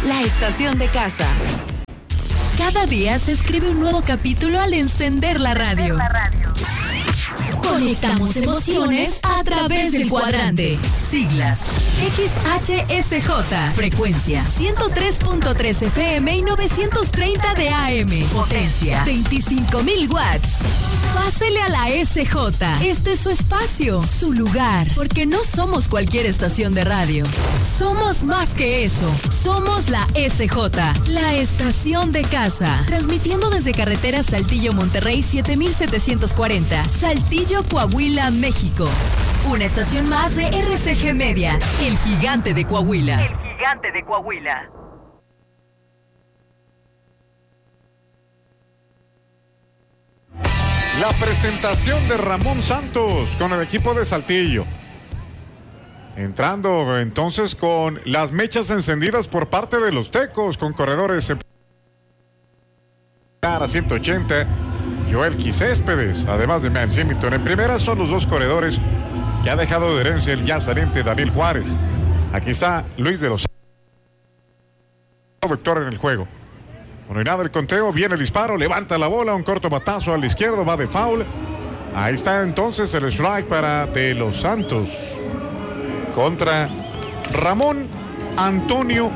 La estación de casa. Cada día se escribe un nuevo capítulo al encender la radio. Conectamos emociones a través del cuadrante. Siglas: XHSJ. Frecuencia: 103.3 FM y 930 de AM. Potencia: 25,000 watts. Pásele a la SJ. Este es su espacio, su lugar. Porque no somos cualquier estación de radio. Somos más que eso. Somos la SJ, la estación de casa. Transmitiendo desde carretera Saltillo-Monterrey 7740. Saltillo, Coahuila, México. Una estación más de RCG Media, el gigante de Coahuila. El gigante de Coahuila. La presentación de Ramón Santos con el equipo de Saltillo. Entrando entonces con las mechas encendidas por parte de los Tecos, con corredores a 180. Joelky Céspedes, además de Matt Simington. En primera son los dos corredores que ha dejado de herencia el ya saliente Daniel Juárez. Aquí está Luis de los Santos, doctor en el juego. Bueno, y nada, el conteo, viene el disparo, levanta la bola, un corto batazo al izquierdo, va de foul. Ahí está entonces el strike para De los Santos contra Ramón Antonio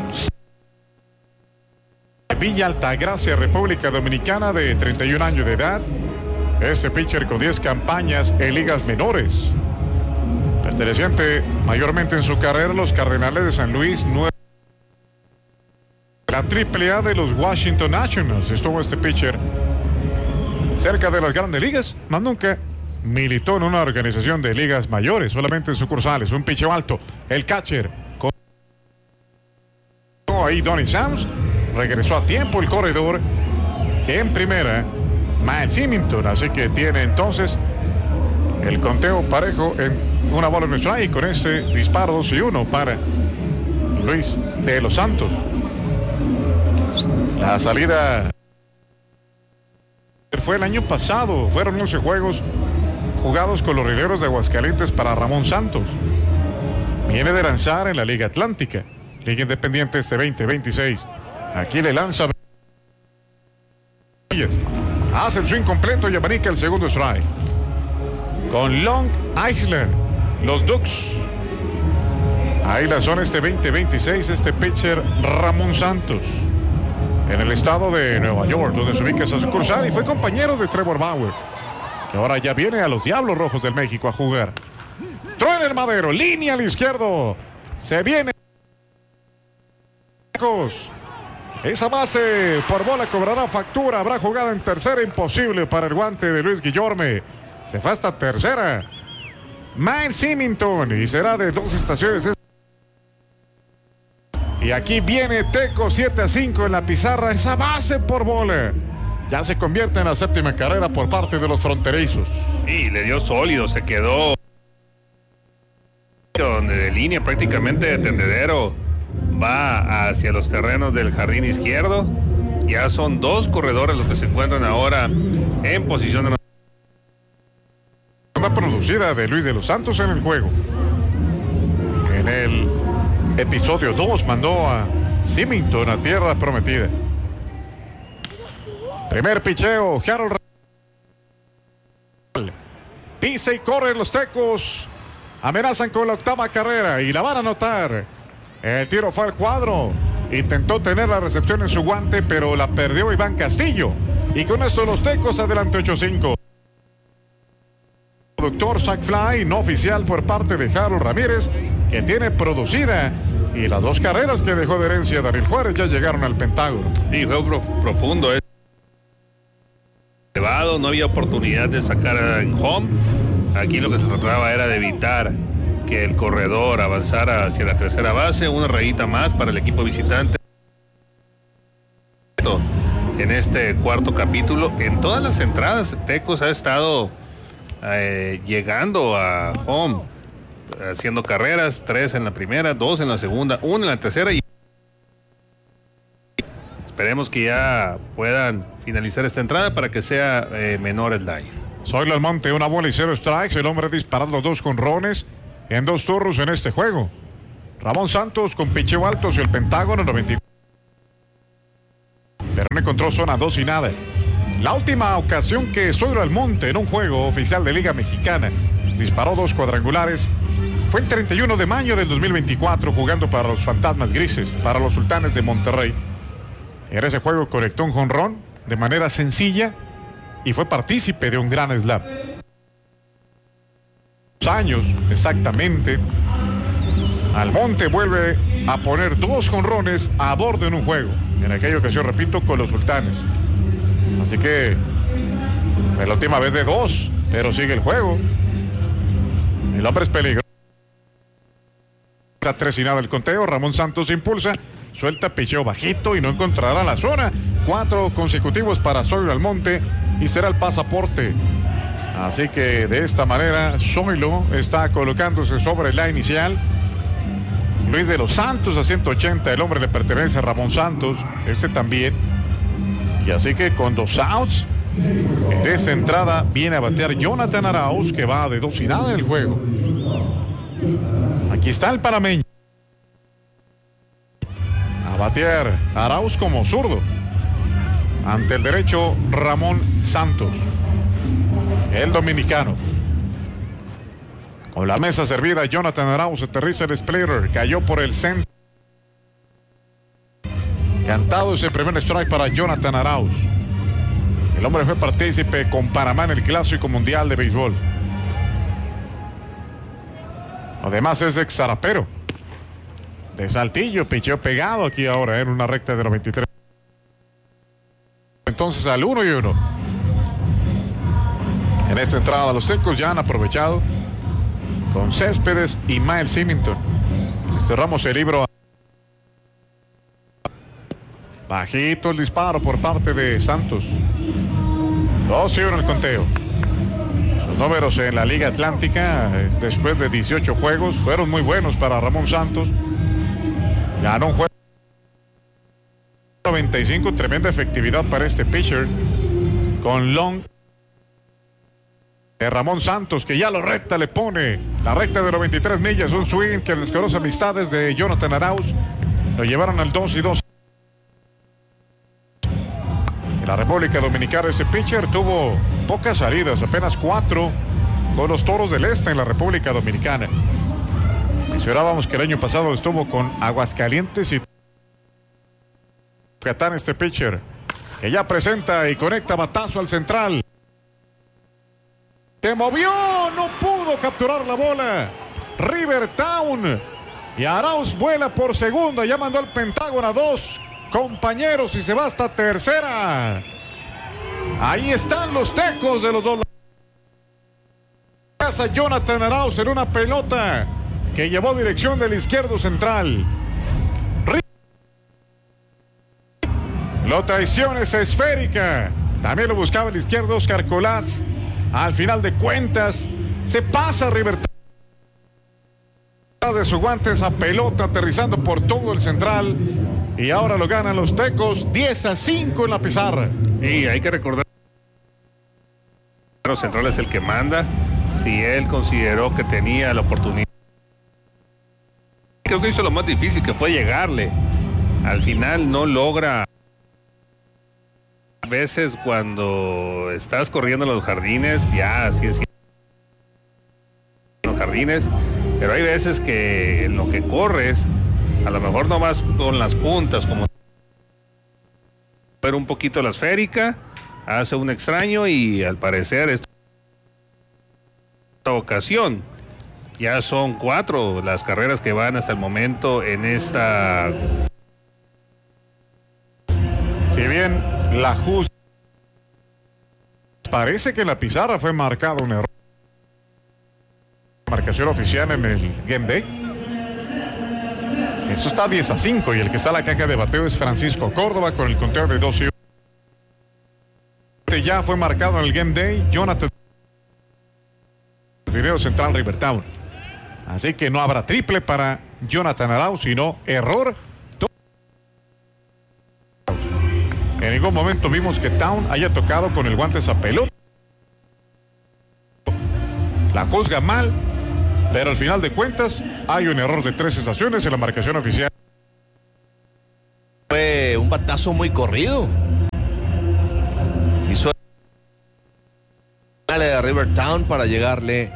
Villa Altagracia, República Dominicana, de 31 años de edad. Este pitcher con 10 campañas en ligas menores, perteneciente mayormente en su carrera a los Cardenales de San Luis, la AAA de los Washington Nationals. Estuvo este pitcher cerca de las grandes ligas, más nunca militó en una organización de ligas mayores, solamente en sucursales. Un picheo alto, el catcher con ahí Donnie Sams. Regresó a tiempo el corredor en primera, Matt Simington, así que tiene entonces el conteo parejo en una bola en strike, y con este disparo 2-1 para Luis de los Santos. La salida fue el año pasado, fueron 11 juegos jugados con los Rieleros de Aguascalientes para Ramón Santos. Viene de lanzar en la Liga Atlántica, Liga Independiente este 2026. Aquí le lanza, hace el swing completo y abanica el segundo strike. Con Long Island, los Ducks. Ahí la zona este 2026, este pitcher Ramón Santos, en el estado de Nueva York, donde se ubica esa sucursal, y fue compañero de Trevor Bauer, que ahora ya viene a los Diablos Rojos del México a jugar. Truena el madero, línea al izquierdo, se viene. Esa base por bola cobrará factura. Habrá jugada en tercera imposible para el guante de Luis Guillorme. Se fue hasta tercera Matt Simington, y será de 2 estaciones. Y aquí viene Teco, 7-5 en la pizarra. Esa base por bola ya se convierte en la séptima carrera por parte de los fronterizos. Y le dio sólido, se quedó donde de línea, prácticamente de tendedero, va hacia los terrenos del jardín izquierdo. Ya son 2 corredores los que se encuentran ahora en posición de una producida de Luis de los Santos en el juego. En el episodio 2 mandó a Simington a tierra prometida. Primer picheo, Harold pisa y corre. Los Tecos amenazan con la 8ª carrera y la van a anotar. El tiro fue al cuadro. Intentó tener la recepción en su guante, pero la perdió Iván Castillo. Y con esto los Tecos adelante 8-5. Productor sac fly no oficial por parte de Harold Ramírez, que tiene producida. Y las 2 carreras que dejó de herencia Daniel Juárez ya llegaron al Pentágono. Sí, juego profundo. Elevado, no había oportunidad de sacar en home. Aquí lo que se trataba era de evitar que el corredor avanzara hacia la tercera base. Una rayita más para el equipo visitante en este cuarto capítulo. En todas las entradas, Tecos ha estado llegando a home, haciendo carreras, 3 en la primera, 2 en la segunda, 1 en la tercera, y esperemos que ya puedan finalizar esta entrada para que sea menor el daño. Zoilo Almonte, una bola y 0 strikes. El hombre disparando 2 jonrones en 2 turnos en este juego. Ramón Santos con picheo alto hacia el Pentágono, 94. pero no encontró zona 2 y nada. La última ocasión que Zoilo Almonte en un juego oficial de Liga Mexicana disparó 2 cuadrangulares fue el 31 de mayo del 2024 jugando para los Fantasmas Grises, para los Sultanes de Monterrey. En ese juego conectó un jonrón de manera sencilla y fue partícipe de un gran slam. Años exactamente, Almonte vuelve a poner 2 jonrones a bordo en un juego, en aquella ocasión, repito, con los Sultanes. Así que fue la última vez de 2, pero sigue el juego. El hombre es peligroso. Está 3 y nada el conteo. Ramón Santos impulsa, suelta, picheo bajito y no encontrará la zona. 4 consecutivos para Zoilo Almonte y será el pasaporte. Así que de esta manera Zoilo está colocándose sobre la inicial. Luis de los Santos a 180, el hombre le pertenece a Ramón Santos, este también. Y así que con 2 outs, en esta entrada viene a batear Jonathan Arauz, que va de 2 y nada en el juego. Aquí está el panameño. A batear Arauz como zurdo. Ante el derecho Ramón Santos, el dominicano. Con la mesa servida, Jonathan Arauz aterriza el splitter, cayó por el centro. Cantado ese primer strike para Jonathan Arauz. El hombre fue partícipe con Panamá en el Clásico Mundial de Béisbol. Además es ex zarapero de Saltillo, picheo pegado aquí ahora en una recta de los 23. Entonces al 1-1. En esta entrada los Tecos ya han aprovechado con Céspedes y Miles Symington. Cerramos el libro. Bajito el disparo por parte de Santos. 2-1 el conteo. Sus números en la Liga Atlántica después de 18 juegos fueron muy buenos para Ramón Santos. Ganó un juego 95, tremenda efectividad para este pitcher con long de Ramón Santos, que ya lo recta, le pone la recta de los 23 millas, un swing que desconoce amistades de Jonathan Arauz. Lo llevaron al 2-2. En la República Dominicana ese pitcher tuvo pocas salidas, apenas 4 con los Toros del Este en la República Dominicana. Mencionábamos que el año pasado estuvo con Aguascalientes y Catán, este pitcher que ya presenta y conecta batazo al central. Se movió, no pudo capturar la bola Rivertown y Arauz vuela por segunda, ya mandó el Pentágono a 2 compañeros y se va hasta tercera. Ahí están los Tecos de los dos. Pasa Jonathan Arauz en una pelota que llevó dirección del izquierdo central. La traición es esférica. También lo buscaba el izquierdo Oscar Colás. Al final de cuentas, se pasa Rivertown de su guante esa pelota aterrizando por todo el central. Y ahora lo ganan los Tecos 10-5 en la pizarra. Y hay que recordar que el central es el que manda. Si él consideró que tenía la oportunidad, creo que hizo lo más difícil, que fue llegarle. Al final no logra. A veces cuando estás corriendo en los jardines, ya así es. En los jardines, pero hay veces que en lo que corres, a lo mejor nomás con las puntas, como pero un poquito la esférica, hace un extraño y al parecer esta ocasión ya son 4 las carreras que van hasta el momento en esta. Si bien la justa parece que en la pizarra fue marcado un error. Marcación oficial en el Game Day. Eso está 10-5 y el que está a la caja de bateo es Francisco Córdoba con el conteo de 2-1. Ya fue marcado en el Game Day Jonathan Video Central Rivertown. Así que no habrá triple para Jonathan Arauz, sino error. En ningún momento vimos que Town haya tocado con el guante esa pelota. La juzga mal, pero al final de cuentas hay un error de 3 estaciones en la marcación oficial. Fue un batazo muy corrido. Hizo de Rivertown para llegarle,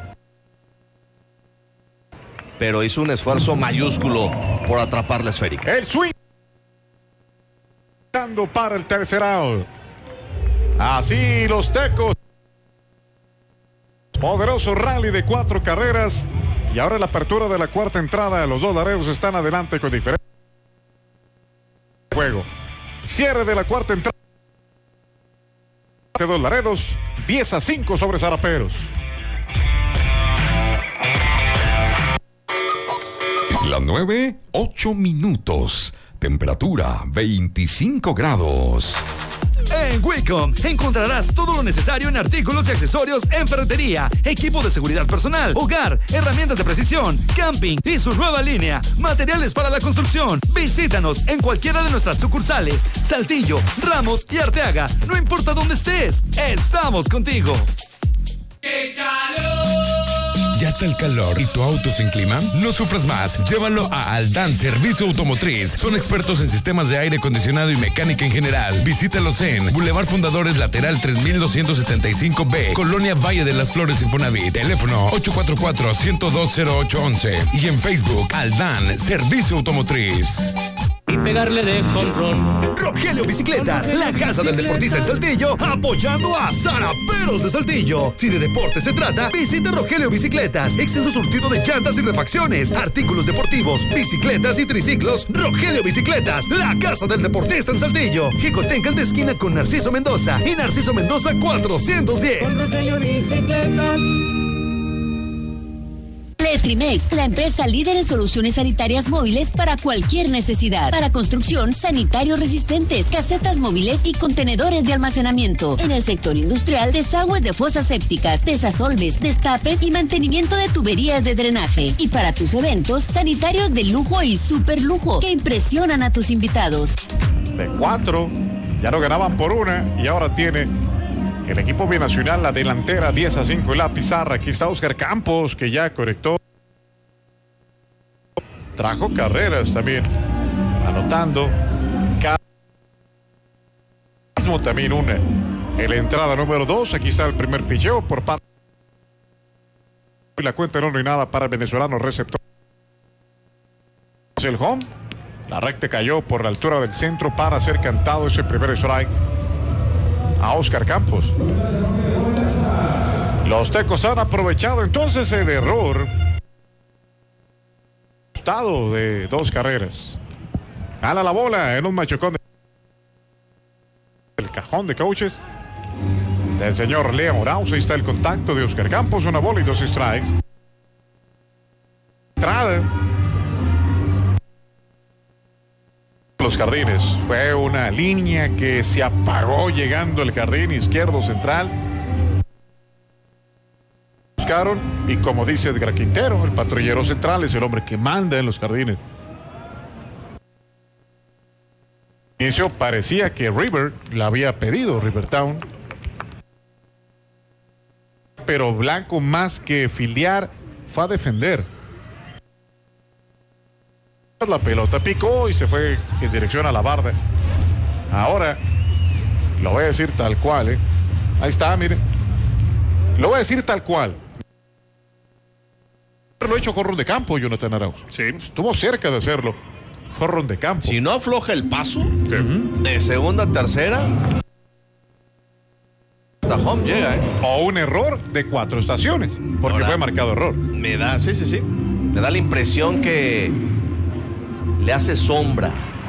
pero hizo un esfuerzo mayúsculo por atrapar la esférica. El swing para el tercer out. Así los Tecos. Poderoso rally de 4 carreras. Y ahora la apertura de la cuarta entrada. Los dos Laredos están adelante con diferencia de juego. Cierre de la cuarta entrada. De 2 Laredos. 10-5 sobre Zaraperos. Las 9, 8 minutos. Temperatura 25 grados. En Wicom encontrarás todo lo necesario en artículos y accesorios en ferretería, equipo de seguridad personal, hogar, herramientas de precisión, camping y su nueva línea, materiales para la construcción. Visítanos en cualquiera de nuestras sucursales, Saltillo, Ramos y Arteaga. No importa dónde estés, estamos contigo. ¡Qué calor! ¿Ya está el calor y tu auto sin clima? No sufras más. Llévalo a Aldán Servicio Automotriz. Son expertos en sistemas de aire acondicionado y mecánica en general. Visítalos en Boulevard Fundadores Lateral 3275B, Colonia Valle de las Flores, Infonavit. Teléfono 844-102-0811. Y en Facebook, Aldán Servicio Automotriz. Y pegarle de jonrón. Rogelio Bicicletas, la casa del deportista en Saltillo, apoyando a Zaraperos de Saltillo. Si de deporte se trata, visita Rogelio Bicicletas. Extenso surtido de llantas y refacciones, artículos deportivos, bicicletas y triciclos. Rogelio Bicicletas, la casa del deportista en Saltillo. Jicotencal de esquina con Narciso Mendoza y Narciso Mendoza 410. Con Rogelio Bicicletas. Letrimex, la empresa líder en soluciones sanitarias móviles para cualquier necesidad. Para construcción, sanitarios resistentes, casetas móviles y contenedores de almacenamiento. En el sector industrial, desagües de fosas sépticas, desasolves, destapes y mantenimiento de tuberías de drenaje. Y para tus eventos, sanitarios de lujo y super lujo que impresionan a tus invitados. De 4, ya no ganaban por 1 y ahora tiene el equipo binacional la delantera 10-5 en la pizarra. Aquí está Oscar Campos, que ya conectó. Trajo carreras también, anotando. También una en la entrada número 2. Aquí está el primer picheo por parte. Y la cuenta no hay nada para el venezolano receptor. El home. La recta cayó por la altura del centro para ser cantado ese primer strike a Oscar Campos. Los Tecos han aprovechado entonces el error de 2 carreras. Gana la bola en un machucón del cajón de coaches del señor Leo Moraus. Ahí está el contacto de Oscar Campos, una bola y 2 strikes. Entrada. Los jardines. Fue una línea que se apagó llegando al jardín izquierdo central. Buscaron y, como dice Edgar Quintero, el patrullero central es el hombre que manda en los jardines. Inicio parecía que River la había pedido, Rivertown. Pero Blanco, más que fildear, fue a defender. La pelota picó y se fue en dirección a la barda. Ahora lo voy a decir tal cual, Ahí está, mire. Lo voy a decir tal cual. Lo ha hecho jorrón de campo, Jonathan Arauz. Sí. Estuvo cerca de hacerlo. Jorrón de campo. Si no afloja el paso de segunda a tercera, hasta home llega, O un error de 4 estaciones, porque ahora, fue marcado error. Me da, sí. Me da la impresión que le hace sombra.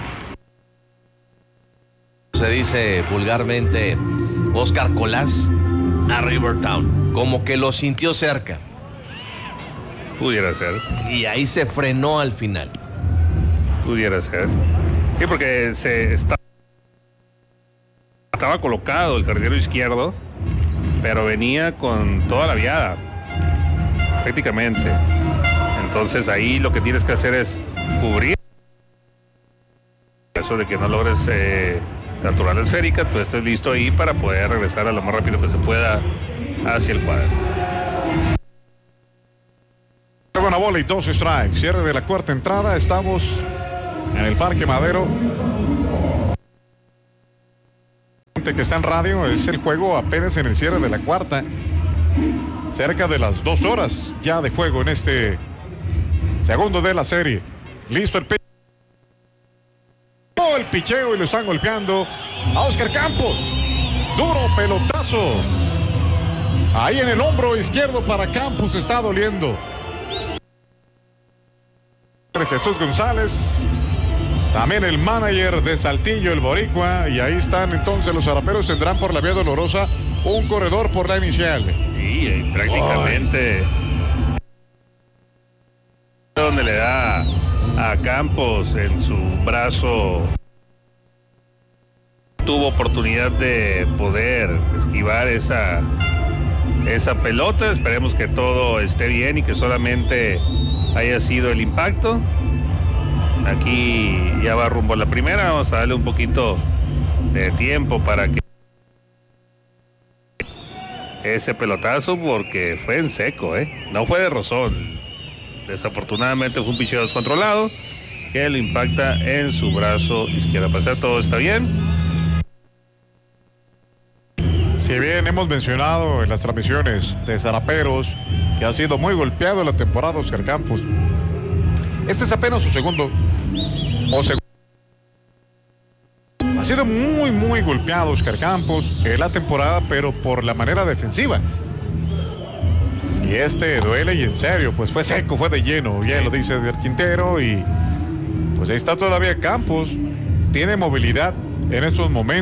Se dice vulgarmente Oscar Colás a Rivertown, como que lo sintió cerca. Pudiera ser. Y ahí se frenó al final. Pudiera ser. Sí, porque estaba colocado el jardinero izquierdo, pero venía con toda la viada, prácticamente. Entonces ahí lo que tienes que hacer es cubrir. Eso de que no logres capturar la esférica, tú estés listo ahí para poder regresar a lo más rápido que se pueda hacia el cuadro. Una bola y 2 strikes. Cierre de la cuarta entrada. Estamos en el Parque Madero. gente que está en radio, es el juego apenas en el cierre de la cuarta. Cerca de las 2 horas ya de juego en este segundo de la serie. Listo el el picheo y lo están golpeando a Oscar Campos. Duro pelotazo. Ahí en el hombro izquierdo para Campos, está doliendo. Jesús González, también el manager de Saltillo, el boricua, y ahí están entonces los zaraperos. Tendrán por la vía dolorosa un corredor por la inicial. Y prácticamente donde le da a Campos en su brazo. Tuvo oportunidad de poder esquivar esa pelota. Esperemos que todo esté bien y que solamente haya sido el impacto. Aquí ya va rumbo a la primera. Vamos a darle un poquito de tiempo para que ese pelotazo, porque fue en seco, no fue de rozón. Desafortunadamente fue un picheo descontrolado que lo impacta en su brazo izquierdo. Para hacer todo está bien. Si bien hemos mencionado en las transmisiones de zaraperos que ha sido muy golpeado en la temporada Oscar Campos, este es apenas su segundo. Ha sido muy golpeado Oscar Campos en la temporada, pero por la manera defensiva. Y este duele y en serio, pues fue seco, fue de lleno, bien lo dice el Quintero, y pues ahí está todavía Campos, tiene movilidad en estos momentos.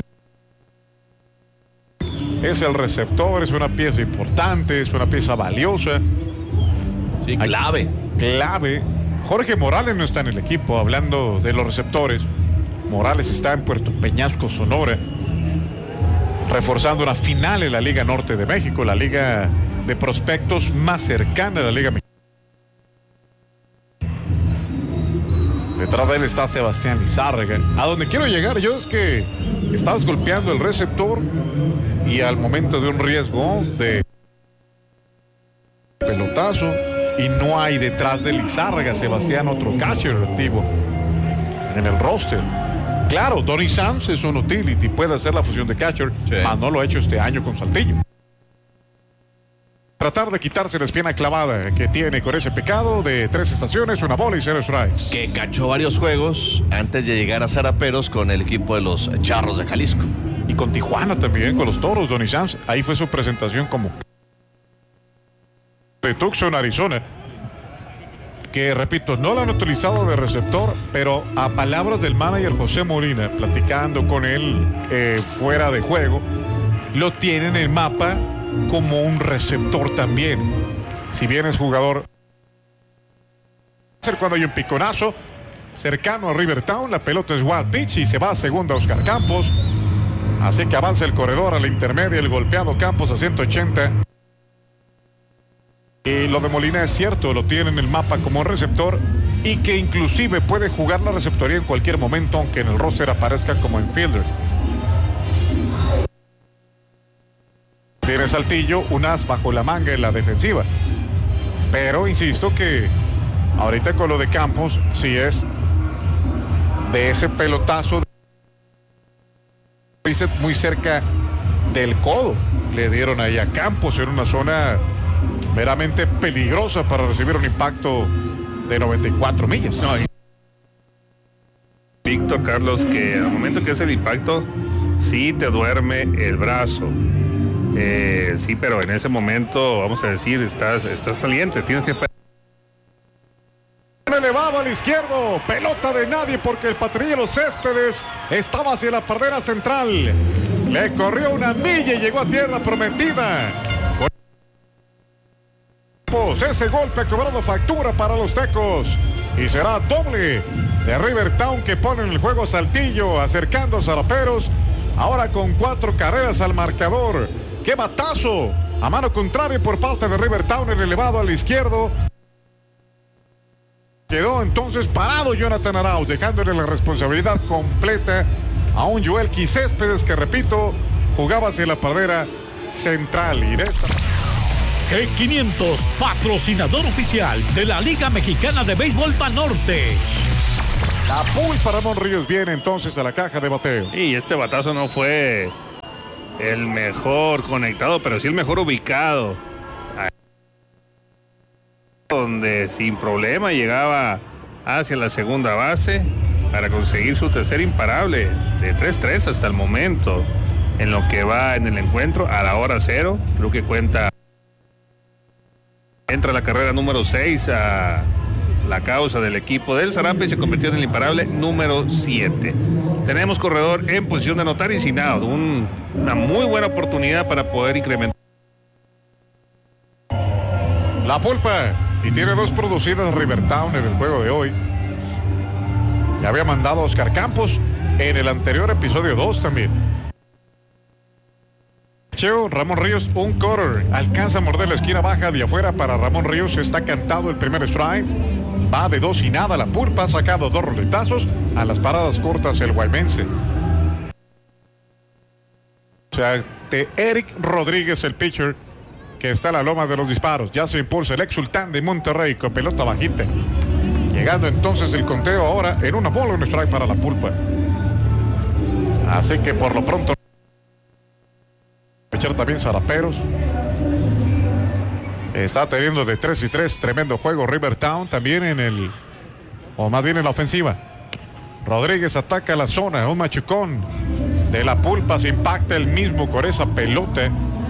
Es el receptor, es una pieza importante, es una pieza valiosa. Sí, clave. Clave. Jorge Morales no está en el equipo, hablando de los receptores. Morales está en Puerto Peñasco, Sonora, reforzando una final en la Liga Norte de México, la liga de prospectos más cercana a la Liga Mexicana. Detrás de él está Sebastián Lizárraga. A donde quiero llegar yo es que estás golpeando el receptor y al momento de un riesgo de pelotazo y no hay detrás de Lizárraga, Sebastián, otro catcher activo en el roster. Claro, Donny Sams es un utility, puede hacer la función de catcher, mas no lo ha hecho este año con Saltillo. Tratar de quitarse la espina clavada que tiene con ese pecado de 3 estaciones, 1 bola y 0 strikes. Que cachó varios juegos antes de llegar a Zaraperos con el equipo de los Charros de Jalisco. Y con Tijuana también, con los Toros, Donny Sams. Ahí fue su presentación como de Tucson, Arizona. Que, repito, no lo han utilizado de receptor, pero a palabras del manager José Molina, platicando con él fuera de juego, lo tiene en el mapa como un receptor también. Si bien es jugador, cuando hay un piconazo cercano a Rivertown, la pelota es wild pitch y se va a segunda Oscar Campos. Así que avanza el corredor a la intermedia, el golpeado Campos a 180. Y lo de Molina es cierto, lo tiene en el mapa como receptor y que inclusive puede jugar la receptoría en cualquier momento, aunque en el roster aparezca como infielder. Tiene Saltillo un as bajo la manga en la defensiva. Pero insisto que ahorita con lo de Campos, si es de ese pelotazo muy cerca del codo, le dieron ahí a Campos en una zona meramente peligrosa para recibir un impacto de 94 millas. No, Víctor, Carlos, que al momento que es el impacto, sí te duerme el brazo. Sí, pero en ese momento, vamos a decir, estás caliente, tienes que... Elevado al izquierdo, pelota de nadie porque el Patrullero Céspedes estaba hacia la pradera central. Le corrió una milla y llegó a tierra prometida. Ese golpe ha cobrado factura para los Tecos y será doble de Rivertown, que pone en el juego Saltillo, acercando a Zaraperos, ahora con 4 carreras al marcador. ¡Qué batazo! A mano contraria por parte de Rivertown, el elevado al izquierdo. Quedó entonces parado Jonathan Arauz, dejándole la responsabilidad completa a un Joel Céspedes que, repito, jugaba hacia la pradera central. Y de esta... G500, patrocinador oficial de la Liga Mexicana de Béisbol Banorte. La pulpa Ramón Ríos viene entonces a la caja de bateo. Y este batazo no fue el mejor conectado, pero sí el mejor ubicado. Donde sin problema llegaba hacia la segunda base para conseguir su tercer imparable de 3-3 hasta el momento. En lo que va en el encuentro a la hora 0, creo que cuenta. Entra la carrera número 6 a la causa del equipo del Zarape y se convirtió en el imparable número 7. Tenemos corredor en posición de anotar y sin out. Una muy buena oportunidad para poder incrementar. La Pulpa, y tiene 2 producidas Rivertown en el juego de hoy. Ya había mandado a Oscar Campos en el anterior episodio 2 también. Ramón Ríos, un quarter, alcanza a morder la esquina baja de afuera para Ramón Ríos, está cantado el primer strike, va de 2 y nada, la Pulpa ha sacado 2 roletazos a las paradas cortas el guaymense. O sea, de Eric Rodríguez, el pitcher, que está en la loma de los disparos, ya se impulsa el exultán de Monterrey con pelota bajita, llegando entonces el conteo ahora en una bola, un strike para la Pulpa. Así que por lo pronto también Zaraperos está teniendo de 3-3, tremendo juego Rivertown también más bien en la ofensiva. Rodríguez ataca la zona, un machucón de la Pulpa, se impacta el mismo con esa pelota,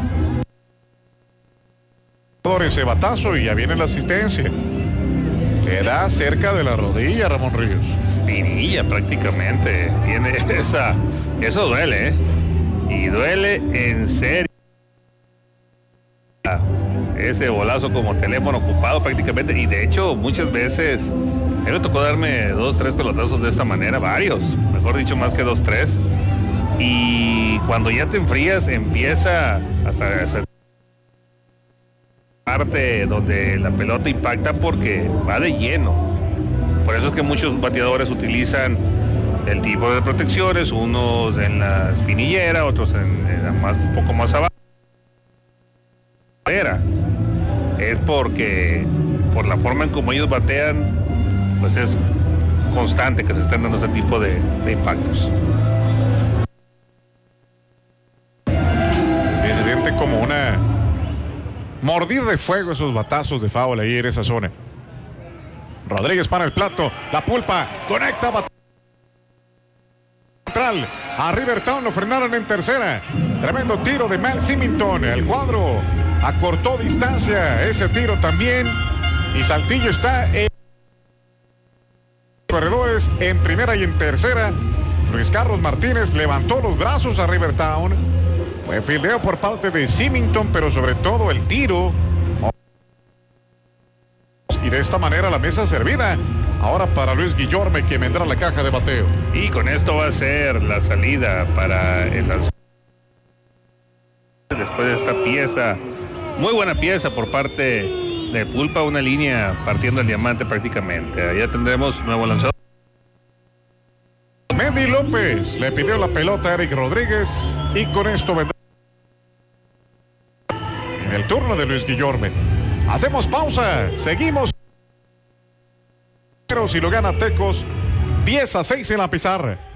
ese batazo y ya viene la asistencia, le da cerca de la rodilla Ramón Ríos, espinilla prácticamente, viene eso duele, y duele en serio. Ese bolazo como teléfono ocupado prácticamente. Y de hecho, muchas veces a mí me tocó darme 2-3 pelotazos de esta manera, varios, mejor dicho, más que 2-3. Y cuando ya te enfrías, empieza hasta esa parte donde la pelota impacta porque va de lleno. Por eso es que muchos bateadores utilizan el tipo de protecciones, unos en la espinillera, otros un poco más abajo. Es porque por la forma en como ellos batean, pues es constante que se estén dando este tipo de impactos. Sí, se siente como una mordida de fuego esos batazos de foul ahí en esa zona. Rodríguez para el plato, la Pulpa conecta a Rivertown, lo frenaron en tercera. Tremendo tiro de Mal Symington. El cuadro acortó distancia. Ese tiro también. Y Saltillo está en corredores en primera y en tercera. Luis Carlos Martínez levantó los brazos a Rivertown. Fue fildeo por parte de Symington, pero sobre todo el tiro. Y de esta manera la mesa servida. Ahora para Luis Guillorme, que vendrá a la caja de bateo. Y con esto va a ser la salida para el lanzador. Después de esta pieza, muy buena pieza por parte de Pulpa, una línea partiendo el diamante prácticamente. Allá tendremos nuevo lanzador. Mendy López le pidió la pelota a Eric Rodríguez y con esto vendrá en el turno de Luis Guillorme. Hacemos pausa, seguimos. Si lo gana Tecos 10-6 en la pizarra.